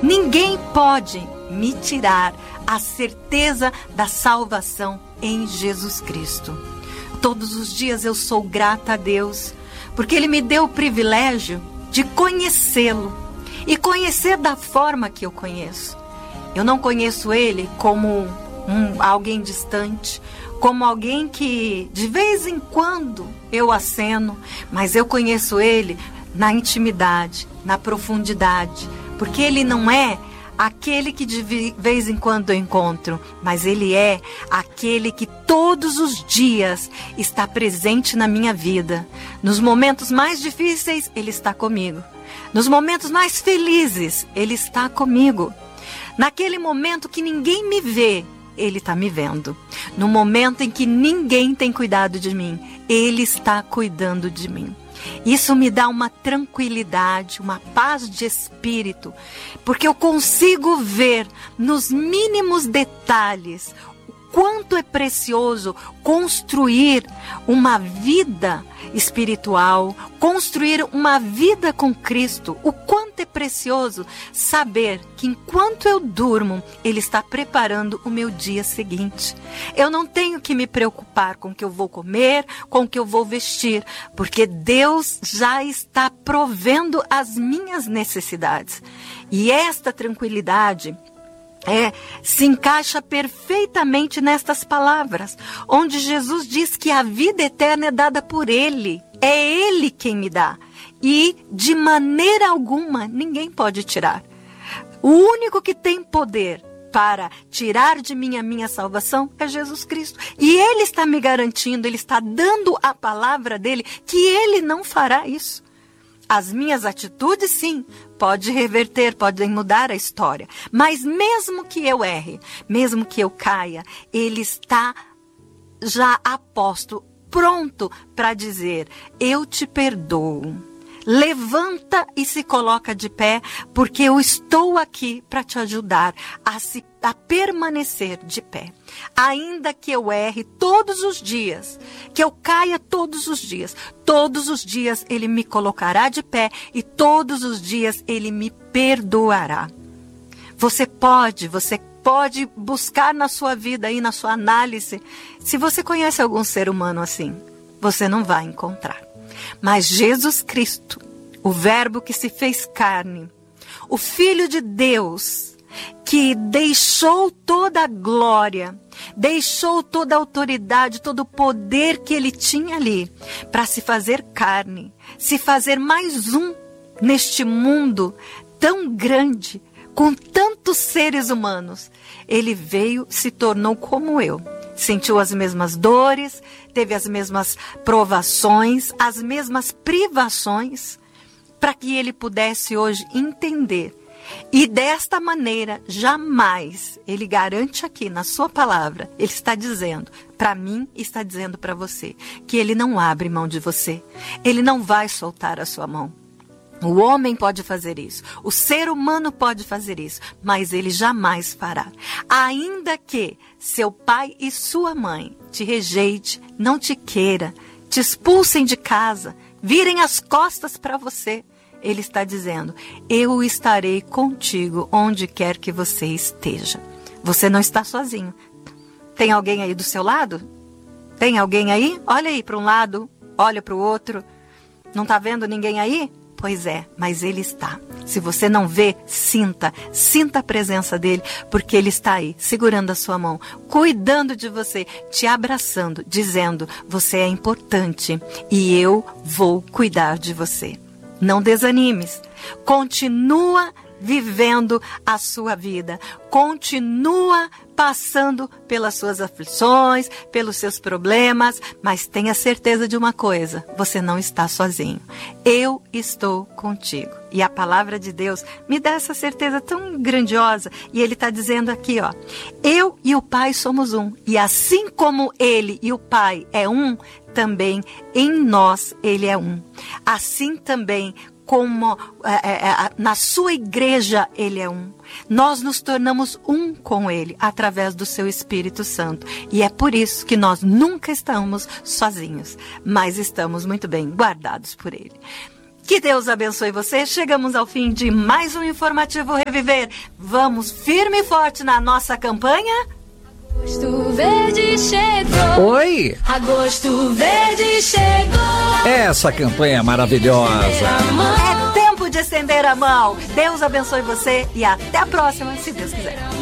Ninguém pode me tirar a certeza da salvação em Jesus Cristo. Todos os dias eu sou grata a Deus, porque Ele me deu o privilégio de conhecê-lo e conhecer da forma que eu conheço. Eu não conheço Ele como alguém distante, como alguém que de vez em quando eu aceno, mas eu conheço Ele na intimidade, na profundidade, porque Ele não é aquele que de vez em quando eu encontro, mas Ele é aquele que todos os dias está presente na minha vida. Nos momentos mais difíceis, Ele está comigo. Nos momentos mais felizes, Ele está comigo. Naquele momento que ninguém me vê, Ele está me vendo. No momento em que ninguém tem cuidado de mim, Ele está cuidando de mim. Isso me dá uma tranquilidade, uma paz de espírito, porque eu consigo ver nos mínimos detalhes o quanto é precioso construir uma vida espiritual, construir uma vida com Cristo. O quanto é precioso saber que enquanto eu durmo, Ele está preparando o meu dia seguinte. Eu não tenho que me preocupar com o que eu vou comer, com o que eu vou vestir, porque Deus já está provendo as minhas necessidades. E esta tranquilidade se encaixa perfeitamente nestas palavras, onde Jesus diz que a vida eterna é dada por Ele. É Ele quem me dá. E de maneira alguma ninguém pode tirar. O único que tem poder para tirar de mim a minha salvação é Jesus Cristo. E Ele está me garantindo, Ele está dando a palavra dEle que Ele não fará isso. As minhas atitudes, sim, pode reverter, podem mudar a história. Mas mesmo que eu erre, mesmo que eu caia, Ele está já a posto, pronto para dizer: eu te perdoo. Levanta e se coloca de pé, porque eu estou aqui para te ajudar a permanecer de pé. Ainda que eu erre todos os dias, que eu caia todos os dias Ele me colocará de pé e todos os dias Ele me perdoará. Você pode buscar na sua vida aí, na sua análise, se você conhece algum ser humano assim, você não vai encontrar. Mas Jesus Cristo, o Verbo que se fez carne, o Filho de Deus, que deixou toda a glória, deixou toda a autoridade, todo o poder que Ele tinha ali, para se fazer carne, se fazer mais um neste mundo tão grande, com tantos seres humanos. Ele veio, se tornou como eu. Sentiu as mesmas dores, teve as mesmas provações, as mesmas privações, para que Ele pudesse hoje entender. E desta maneira, jamais, Ele garante aqui na sua palavra, Ele está dizendo para mim e está dizendo para você, que Ele não abre mão de você. Ele não vai soltar a sua mão. O homem pode fazer isso, o ser humano pode fazer isso, mas Ele jamais fará. Ainda que seu pai e sua mãe te rejeite, não te queira, te expulsem de casa, virem as costas para você, Ele está dizendo: eu estarei contigo onde quer que você esteja. Você não está sozinho. Tem alguém aí do seu lado? Tem alguém aí? Olha aí para um lado, olha para o outro. Não está vendo ninguém aí? Pois é, mas Ele está. Se você não vê, sinta a presença dEle, porque Ele está aí, segurando a sua mão, cuidando de você, te abraçando, dizendo: você é importante e eu vou cuidar de você. Não desanimes, continua vivendo a sua vida, continua passando pelas suas aflições, pelos seus problemas, mas tenha certeza de uma coisa: você não está sozinho. Eu estou contigo. E a palavra de Deus me dá essa certeza tão grandiosa. E Ele está dizendo aqui, ó: eu e o Pai somos um. E assim como Ele e o Pai é um, também em nós Ele é um. Assim também como na sua igreja Ele é um. Nós nos tornamos um com Ele através do seu Espírito Santo. E é por isso que nós nunca estamos sozinhos, mas estamos muito bem guardados por Ele. Que Deus abençoe você. Chegamos ao fim de mais um Informativo Reviver. Vamos firme e forte na nossa campanha. Agosto Verde chegou. Oi! Agosto Verde chegou. Essa campanha maravilhosa. É tempo de estender a mão. Deus abençoe você e até a próxima, se Deus quiser.